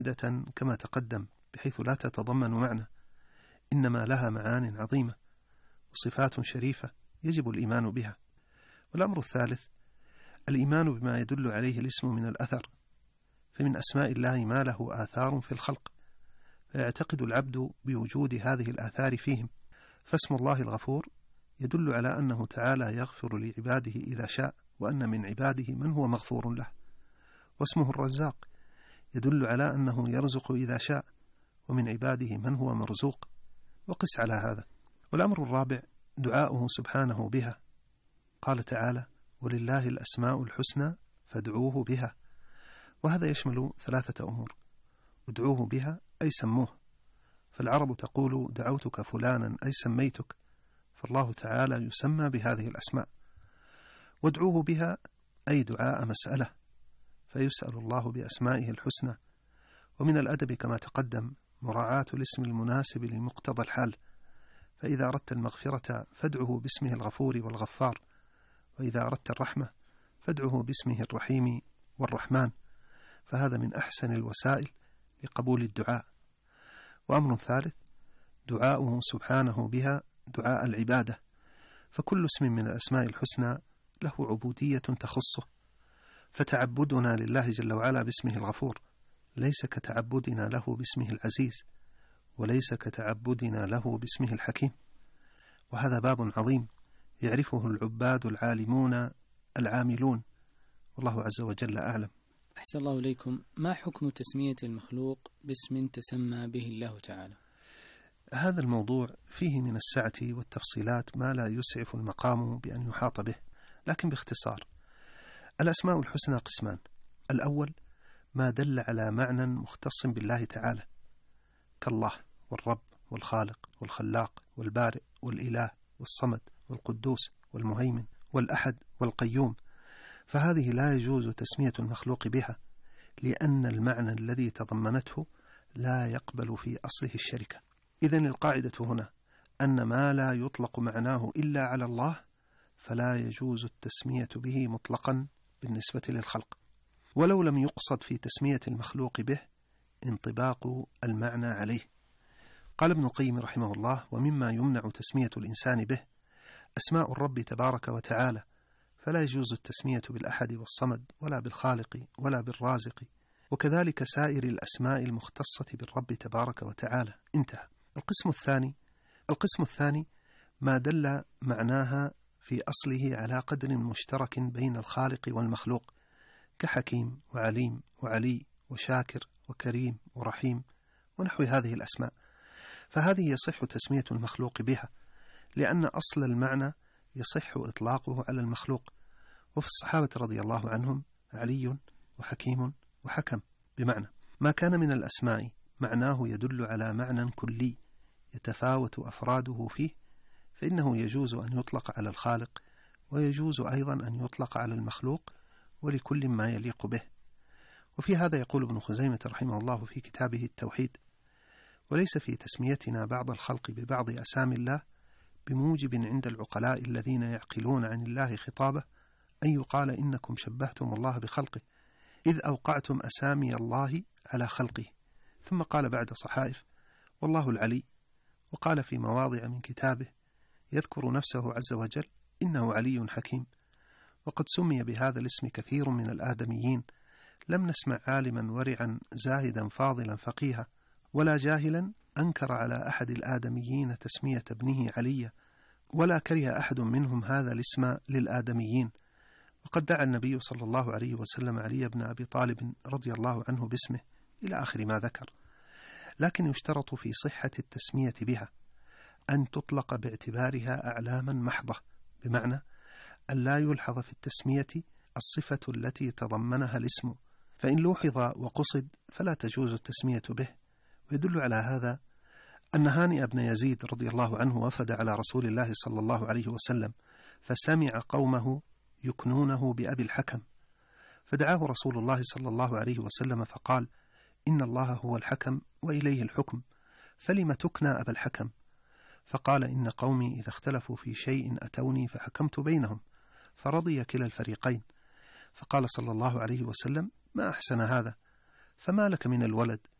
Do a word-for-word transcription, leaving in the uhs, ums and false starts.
واحدة كما تقدم بحيث لا تتضمن معنى، إنما لها معان عظيمة وصفات شريفة يجب الإيمان بها. والأمر الثالث الإيمان بما يدل عليه الاسم من الأثر، فمن أسماء الله ما له آثار في الخلق، فيعتقد العبد بوجود هذه الآثار فيهم. فاسم الله الغفور يدل على أنه تعالى يغفر لعباده إذا شاء، وأن من عباده من هو مغفور له. واسمه الرزاق يدل على أنه يرزق إذا شاء، ومن عباده من هو مرزوق، وقس على هذا. والأمر الرابع دعاؤه سبحانه بها، قال تعالى: ولله الأسماء الحسنى فادعوه بها. وهذا يشمل ثلاثة أمور: ادعوه بها أي سموه، فالعرب تقول دعوتك فلانا أي سميتك، فالله تعالى يسمى بهذه الأسماء. وادعوه بها أي دعاء مسألة، فيسأل الله بأسمائه الحسنى. ومن الأدب كما تقدم مراعاة الاسم المناسب لمقتضى الحال، فإذا أردت المغفرة فادعه باسمه الغفور والغفار، وإذا أردت الرحمة فادعه باسمه الرحيم والرحمن، فهذا من أحسن الوسائل لقبول الدعاء. وأمر ثالث دعاؤه سبحانه بها دعاء العبادة، فكل اسم من الأسماء الحسنى له عبودية تخصه، فتعبدنا لله جل وعلا باسمه الغفور ليس كتعبدنا له باسمه العزيز، وليس كتعبدنا له باسمه الحكيم. وهذا باب عظيم يعرفه العباد العالمون العاملون، والله عز وجل أعلم. أحسن الله إليكم. ما حكم تسمية المخلوق باسم تسمى به الله تعالى؟ هذا الموضوع فيه من السعة والتفصيلات ما لا يسعف المقام بأن يحاط به، لكن باختصار الأسماء الحسنى قسمان: الأول ما دل على معنى مختص بالله تعالى، كالله والرب والخالق والخلاق والبارئ والإله والصمد والقدوس والمهيمن والأحد والقيوم، فهذه لا يجوز تسمية المخلوق بها، لأن المعنى الذي تضمنته لا يقبل في أصله الشركة. إذن القاعدة هنا أن ما لا يطلق معناه إلا على الله فلا يجوز التسمية به مطلقا بالنسبة للخلق، ولو لم يقصد في تسمية المخلوق به انطباق المعنى عليه. قال ابن القيم رحمه الله: ومما يمنع تسمية الإنسان به أسماء الرب تبارك وتعالى، فلا يجوز التسمية بالأحد والصمد ولا بالخالق ولا بالرازق، وكذلك سائر الأسماء المختصة بالرب تبارك وتعالى. انتهى. القسم الثاني القسم الثاني ما دل معناها في أصله على قدر مشترك بين الخالق والمخلوق، كحكيم وعليم وعلي وشاكر وكريم ورحيم ونحو هذه الأسماء، فهذه يصح تسمية المخلوق بها، لأن أصل المعنى يصح إطلاقه على المخلوق. وفي الصحابة رضي الله عنهم علي وحكيم وحكم، بمعنى ما كان من الأسماء معناه يدل على معنى كلي يتفاوت أفراده فيه، فإنه يجوز أن يطلق على الخالق، ويجوز أيضا أن يطلق على المخلوق، ولكل ما يليق به. وفي هذا يقول ابن خزيمة رحمه الله في كتابه التوحيد: وليس في تسميتنا بعض الخلق ببعض أسامي الله بموجب عند العقلاء الذين يعقلون عن الله خطابه أن يقال إنكم شبهتم الله بخلقه، إذ أوقعتم أسامي الله على خلقه. ثم قال بعد صحائف: والله العلي. وقال في مواضع من كتابه يذكر نفسه عز وجل: إنه علي حكيم. وقد سمي بهذا الاسم كثير من الآدميين، لم نسمع عالما ورعا زاهدا فاضلا فقيها ولا جاهلا أنكر على أحد الآدميين تسمية ابنه علي، ولا كره أحد منهم هذا الاسم للآدميين. وقد دعا النبي صلى الله عليه وسلم علي بن أبي طالب رضي الله عنه باسمه إلى آخر ما ذكر. لكن يشترط في صحة التسمية بها أن تطلق باعتبارها أعلاما محضة، بمعنى أن لا يلحظ في التسمية الصفة التي تضمنها الاسم، فإن لوحظ وقصد فلا تجوز التسمية به. ويدل على هذا أن هانئ بن يزيد رضي الله عنه وفد على رسول الله صلى الله عليه وسلم، فسمع قومه يكنونه بأبي الحكم، فدعاه رسول الله صلى الله عليه وسلم فقال: إن الله هو الحكم وإليه الحكم، فلم تكنى أبا الحكم؟ فقال: إن قومي إذا اختلفوا في شيء أتوني فحكمت بينهم، فرضي كلا الفريقين. فقال صلى الله عليه وسلم: ما أحسن هذا، فما لك من الولد